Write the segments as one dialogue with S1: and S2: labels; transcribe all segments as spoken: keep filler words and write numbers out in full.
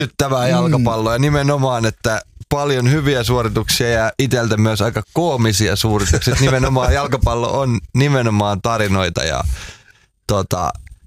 S1: Nyttävää jalkapalloa ja nimenomaan, että paljon hyviä suorituksia ja iteltä myös aika koomisia suorituksia. Nimenomaan jalkapallo on nimenomaan tarinoita ja tota,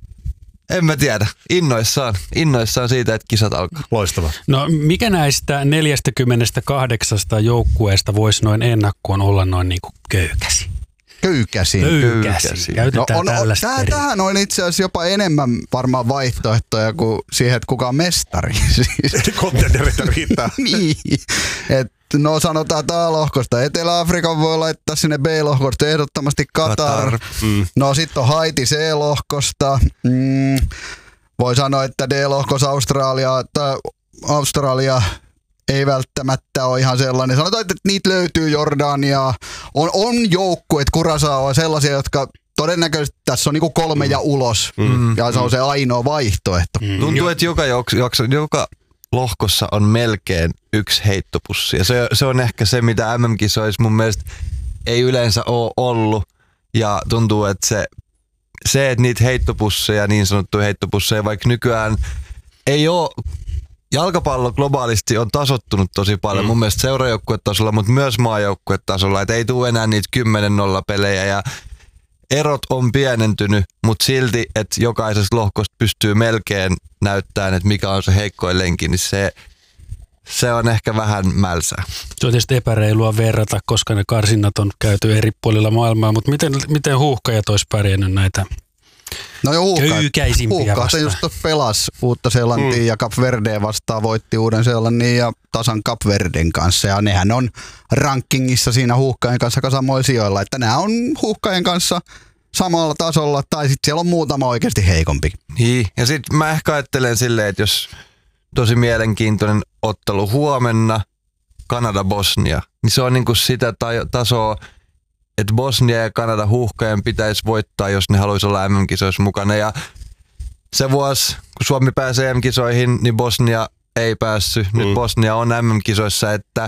S1: en mä tiedä, innoissaan, innoissaan siitä, että kisat alkaa.
S2: Loistava.
S3: No mikä näistä neljästäkymmenestäkahdeksasta joukkueesta voisi noin ennakkoon olla noin niin kuin köykäsi?
S4: Köykäsin.
S3: Köykäsi. Käytetään
S4: no, on,
S3: tällaista.
S4: Täh, tähän on itse asiassa jopa enemmän varmaan vaihtoehtoja kuin siihen, että kuka on mestari.
S2: Kontendereita riittää.
S4: Niin. Et, no sanotaan tää lohkosta. Etelä-Afrikan voi laittaa sinne B-lohkosta ehdottomasti Katar. Katar. Mm. No sitten on Haiti C-lohkosta. Mm. Voi sanoa, että D-lohkossa Australia, että Australia ei välttämättä ole ihan sellainen. Sanotaan, että niitä löytyy Jordania. On, on joukkueet, Curaçao on sellaisia, jotka todennäköisesti tässä on niinku kolme mm. ja ulos. Mm. Ja se on se ainoa vaihtoehto.
S1: Mm. Tuntuu, että joka, joka, joka lohkossa on melkein yksi heittopussi. Ja se, se on ehkä se, mitä M M-kisoissa mun mielestä ei yleensä ole ollut. Ja tuntuu, että se, se että niitä heittopusseja, niin sanottuja heittopusseja, vaikka nykyään ei ole. Jalkapallo globaalisti on tasottunut tosi paljon, mm. mun mielestä seurajoukkuetasolla, mutta myös maajoukkuetasolla, että ei tule enää niitä kymmenen nolla pelejä ja erot on pienentynyt, mutta silti, että jokaisesta lohkosta pystyy melkein näyttämään, että mikä on se heikkoin lenki, niin se, se on ehkä vähän mälsää.
S3: Se on tietysti epäreilua verrata, koska ne karsinnat on käyty eri puolilla maailmaa, mutta miten, miten Huuhkajat olisi pärjännyt näitä
S4: No joo,
S3: köykäisimpiä vastaan?
S4: just pelasi Uutta-Seelantia mm. ja Cap Verdea vastaan, voitti Uuden-Seelannin ja tasan Cap Verden kanssa. Ja nehän on rankingissa siinä Huuhkajien kanssa samoilla sijoilla, että nämä on Huuhkajien kanssa samalla tasolla, tai sitten siellä on muutama oikeasti heikompi.
S1: Niin, ja sitten mä ehkä ajattelen silleen, että jos tosi mielenkiintoinen ottelu huomenna, Kanada-Bosnia, niin se on niinku sitä tasoa, että Bosnia ja Kanada Huuhkajien pitäisi voittaa, jos ne haluaisi olla M M-kisoissa mukana. Ja se vuosi, kun Suomi pääsee M M-kisoihin, niin Bosnia ei päässyt. Nyt mm. Bosnia on M M-kisoissa, että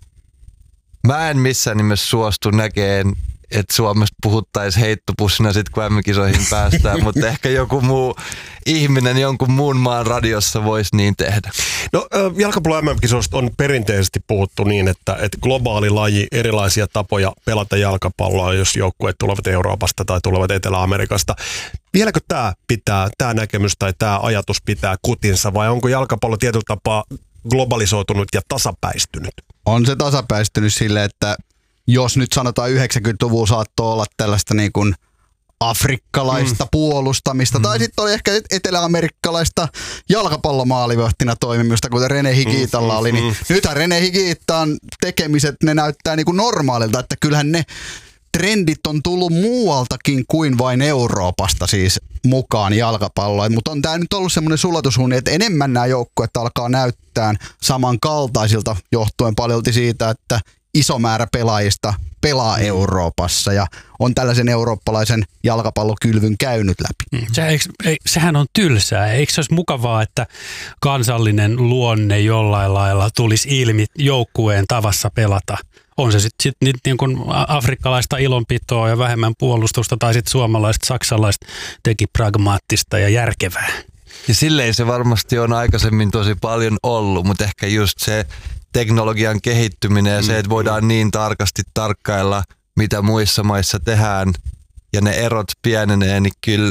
S1: mä en missään nimessä suostu näkeen, että Suomesta puhuttaisiin heittopussina sit kun M M-kisoihin päästään, mutta ehkä joku muu ihminen jonkun muun maan radiossa voisi niin tehdä.
S2: No jalkapallon M M-kisoista on perinteisesti puhuttu niin, että, että globaali laji, erilaisia tapoja pelata jalkapalloa, jos joukkueet tulevat Euroopasta tai tulevat Etelä-Amerikasta. Vieläkö tämä pitää, tämä näkemys tai tämä ajatus pitää kutinsa vai onko jalkapallo tietyllä tapaa globalisoitunut ja tasapäistynyt?
S4: On se tasapäistynyt sille, että jos nyt sanotaan yhdeksänkymmentäluvulla saattoi olla tällaista niin kuin afrikkalaista mm. puolustamista, mm. tai sitten oli ehkä eteläamerikkalaista jalkapallomaalivahtina toimimista, kuten Rene Higuitalla mm. oli, niin mm. nythän Rene Higuitan tekemiset, ne näyttää niin kuin normaalilta, että kyllähän ne trendit on tullut muualtakin kuin vain Euroopasta siis mukaan jalkapalloon, mutta on tämä nyt ollut semmoinen sulatusuuni, että enemmän nämä joukkueet alkaa näyttää samankaltaisilta johtuen paljolti siitä, että iso määrä pelaajista pelaa Euroopassa ja on tällaisen eurooppalaisen jalkapallokylvyn käynyt läpi.
S3: Se, eikö, ei, sehän on tylsää. Eikö se olisi mukavaa, että kansallinen luonne jollain lailla tulisi ilmi joukkueen tavassa pelata? On se sitten sit, sit, niin kuin afrikkalaista ilonpitoa ja vähemmän puolustusta tai sitten suomalaista, saksalaiset teki pragmaattista ja järkevää.
S1: Ja silleen se varmasti on aikaisemmin tosi paljon ollut, mutta ehkä just se teknologian kehittyminen ja se, että voidaan niin tarkasti tarkkailla, mitä muissa maissa tehdään ja ne erot pienenee, niin kyllä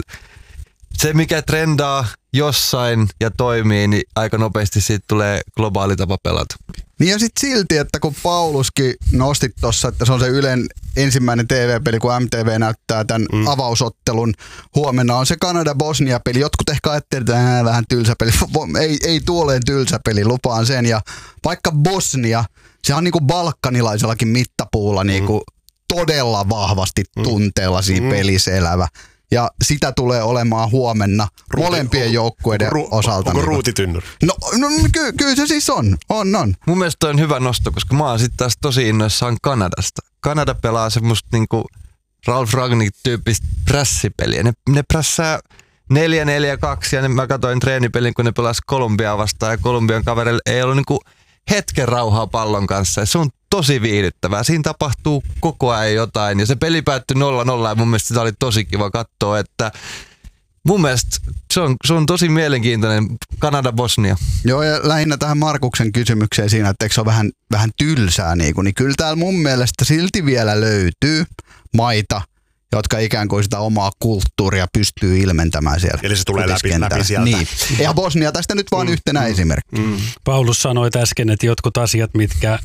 S1: se, mikä trendaa jossain ja toimii, niin aika nopeasti siitä tulee globaali tapa pelata.
S4: Niin ja sitten silti, että kun Pauluskin nostit tuossa, että se on se Ylen ensimmäinen T V-peli, kun M T V näyttää tämän mm. avausottelun. Huomenna on se Kanada-Bosnia-peli. Jotkut ehkä ajattelevat, että vähän tylsä peli. Ei, ei tuoleen tylsä peli, lupaan sen. Ja vaikka Bosnia, se on niinku balkanilaisellakin mittapuulla niinku mm. todella vahvasti tunteella siinä mm. pelissä elävä. Ja sitä tulee olemaan huomenna Ruuti, molempien joukkueiden ru, osalta.
S2: Onko ruutitynnyri?
S4: No, no ky, kyllä se siis on. on, on.
S1: Mun mielestä on hyvä nosto, koska mä oon sitten taas tosi innoissaan Kanadasta. Kanada pelaa semmoista niinku Ralf Rangnick-tyyppistä prässipeliä. Ne, ne prässää neljä neljä kaksi ja ne, mä katsoin treenipelin, kun ne pelasi Kolumbiaa vastaan ja Kolumbian kaverille ei ollut niinku hetken rauhaa pallon kanssa. Ja se on tosi viihdyttävää. Siinä tapahtuu koko ajan jotain ja se peli päättyi nolla nolla ja mun mielestä sitä oli tosi kiva katsoa, että mun mielestä se on, se on tosi mielenkiintoinen Kanada-Bosnia.
S4: Joo, ja lähinnä tähän Markuksen kysymykseen siinä, että eikö se ole vähän, vähän tylsää, niin, kuin, niin kyllä täällä mun mielestä silti vielä löytyy maita, jotka ikään kuin sitä omaa kulttuuria pystyy ilmentämään siellä.
S2: Eli se tulee läpi, läpi sieltä.
S4: Niin. Ja Bosnia tästä nyt vaan mm. yhtenä mm. esimerkki. Mm.
S3: Paulus sanoi äsken, että jotkut asiat, mitkä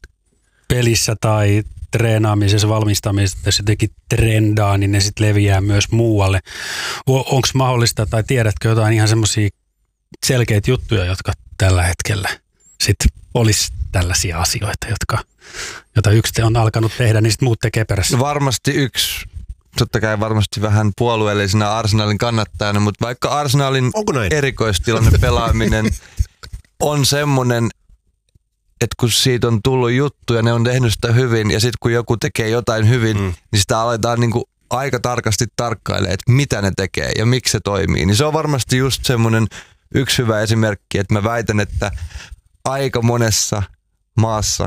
S3: pelissä tai treenaamisessa, valmistamisessa, jos jotenkin trendaa, niin ne sitten leviää myös muualle. Onko mahdollista tai tiedätkö jotain ihan semmoisia selkeitä juttuja, jotka tällä hetkellä sitten olisi tällaisia asioita, jotka, joita yksi on alkanut tehdä, niin sitten muut tekee perässä?
S1: Varmasti yksi, totta kai varmasti vähän puolueellisena Arsenalin kannattajana, mutta vaikka Arsenalin erikoistilanne pelaaminen on semmoinen, että kun siitä on tullut juttu ja ne on tehnyt sitä hyvin ja sitten kun joku tekee jotain hyvin, mm. niin sitä aletaan niinku aika tarkasti tarkkailemaan, että mitä ne tekee ja miksi se toimii. Niin se on varmasti just semmoinen yksi hyvä esimerkki, että mä väitän, että aika monessa maassa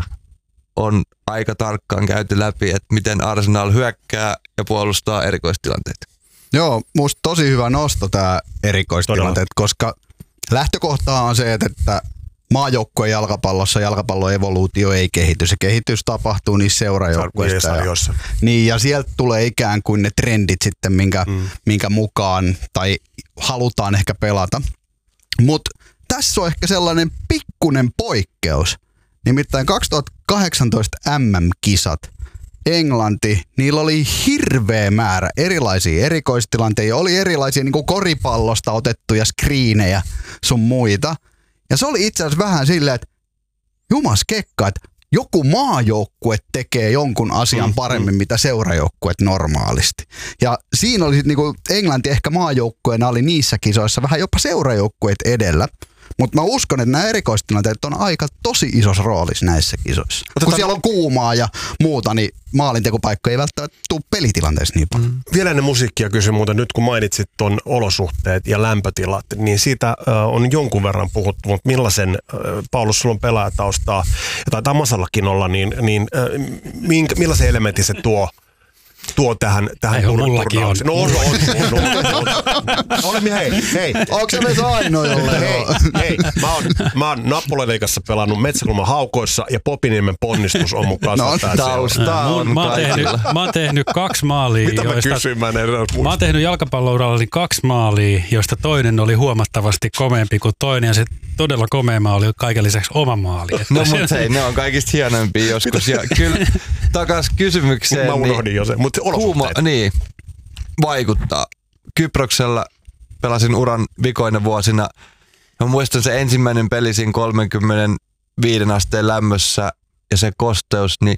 S1: on aika tarkkaan käyty läpi, että miten Arsenal hyökkää ja puolustaa erikoistilanteita.
S4: Joo, musta tosi hyvä nosto tämä erikoistilanteet, koska lähtökohtaa on se, että maajoukkueen jalkapallossa jalkapallon evoluutio ei kehity. Se kehitys tapahtuu niissä seurajoukkueissa. Ja, niin, ja sieltä tulee ikään kuin ne trendit sitten, minkä, mm. minkä mukaan tai halutaan ehkä pelata. Mutta tässä on ehkä sellainen pikkunen poikkeus. Nimittäin kaksituhattakahdeksantoista M M-kisat. Englanti, niillä oli hirveä määrä erilaisia erikoistilanteita. Oli erilaisia niin kuin koripallosta otettuja skriinejä sun muita. Ja se oli itse asiassa vähän silleen, että jumas kekka, että joku maajoukkue tekee jonkun asian paremmin, mitä seurajoukkueet normaalisti. Ja siinä oli sitten niinku Englanti ehkä maajoukkueena oli niissä kisoissa vähän jopa seurajoukkueet edellä. Mutta mä uskon, että nämä erikoistilanteet on aika tosi isossa roolissa näissä kisoissa. Otetaan... Kun siellä on kuumaa ja muuta, niin maalintekopaikka ei välttämättä tule pelitilanteessa niin paljon. Mm.
S2: Vielä ennen musiikkia kysyn muuten, nyt kun mainitsit tuon olosuhteet ja lämpötilat, niin siitä äh, on jonkun verran puhuttu, mutta millaisen, äh, Paulus, sulla on pelaajataustaa, ja taitaa Masallakin olla, niin, niin äh, minkä, millaisen elementin se tuo? Tuo tähän, tähän
S3: turnaukseen.
S2: No on, on, on, on, on. Olemme, hei, hei.
S4: Onko se meissä ainoa jolle?
S2: Hei, hei. Mä oon, mä oon Nappuleliigassa pelannut Metsäkulman Haukoissa ja Popiniemen ponnistus on mun kasvattaja.
S1: Tausta on.
S3: Mä oon tehnyt, mä oon tehnyt kaksi maalia.
S2: Mitä mä
S3: joista,
S2: kysyin? Mä en edes muista.
S3: Mä oon tehnyt jalkapallourallani kaksi maalia, joista toinen oli huomattavasti komeampi kuin toinen ja se todella komea maa oli kaiken lisäksi oma maali.
S1: No mut hei, ne on kaikista hienoimpia joskus. Ja kyllä takas kysymykseen.
S2: Mä unohdin niin, jo se, mutta
S1: huuma, niin, vaikuttaa. Kyproksella pelasin uran vikoina vuosina. Mä muistan se ensimmäinen peli siinä kolmekymmentäviisi asteen lämmössä ja se kosteus, niin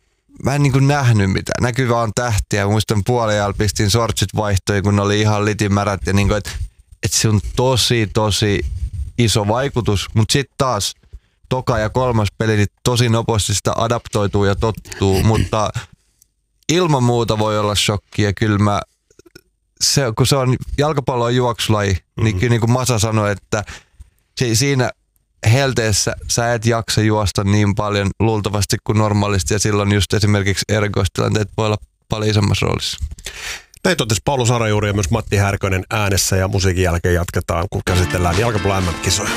S1: mä en niin kuin nähnyt mitään. Näkyy vaan tähtiä. Mä muistan puoliajalla pistin sortsit vaihtoihin, kun ne oli ihan litimärät. Ja niin kuin, että et se on tosi, tosi iso vaikutus. Mutta sitten taas toka ja kolmas peli, niin tosi nopeasti sitä adaptoituu ja tottuu. Mutta ilman muuta voi olla shokki. Ja kyllä mä, se, kun se on jalkapallo on juoksulaji, mm-hmm. niin kyllä niin kuin Masa sanoi, että si, siinä helteessä sä et jaksa juosta niin paljon luultavasti kuin normaalisti. Ja silloin just esimerkiksi erikoistilanteet voi olla paljon isommassa roolissa.
S2: Näin totesi Paulus Arajuuri ja myös Matti Härkönen äänessä, ja musiikin jälkeen jatketaan, kun käsitellään jalkapallon M M-kisoja.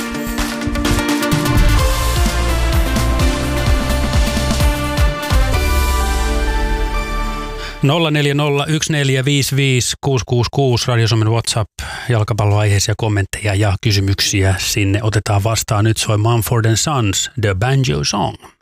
S3: nolla neljä nolla yksi neljä viisi viisi kuusi kuusi kuusi Radio Suomen WhatsApp, jalkapalloaiheisia kommentteja ja kysymyksiä sinne otetaan vastaan. Nyt soi Mumford and Sons, The Banjo Song.